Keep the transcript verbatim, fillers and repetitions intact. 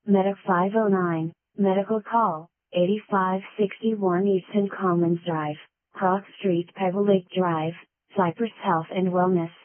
Medic five oh nine, Medical Call, eighty-five sixty-one Easton Commons Drive, Cross Street, Pebble Lake Drive, Cypress Health and Wellness.